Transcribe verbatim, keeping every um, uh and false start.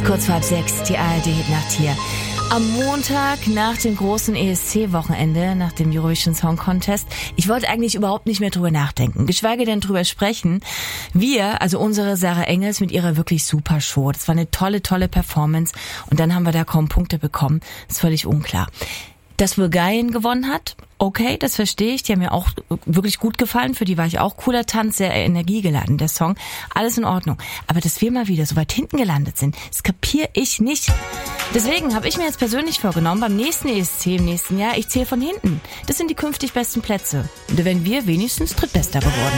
Kurz vor halb sechs, die A R D-Nacht hier. Am Montag nach dem großen E S C-Wochenende, nach dem Eurovision Song Contest, ich wollte eigentlich überhaupt nicht mehr drüber nachdenken, geschweige denn drüber sprechen. Wir, also unsere Sarah Engels mit ihrer wirklich super Show, das war eine tolle, tolle Performance und dann haben wir da kaum Punkte bekommen, ist völlig unklar. Dass Bulgarien gewonnen hat, okay, das verstehe ich. Die haben mir auch wirklich gut gefallen. Für die war ich auch cooler Tanz, sehr energiegeladen, der Song. Alles in Ordnung. Aber dass wir mal wieder so weit hinten gelandet sind, das kapiere ich nicht. Deswegen habe ich mir jetzt persönlich vorgenommen, beim nächsten E S C im nächsten Jahr, ich zähle von hinten. Das sind die künftig besten Plätze. Und da wären wir wenigstens Drittbester geworden.